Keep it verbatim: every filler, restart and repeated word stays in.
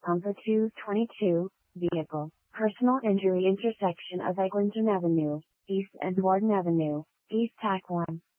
Bumper two twenty-two, vehicle, personal injury intersection of Eglinton Avenue, East and Warden Avenue, East Tack one.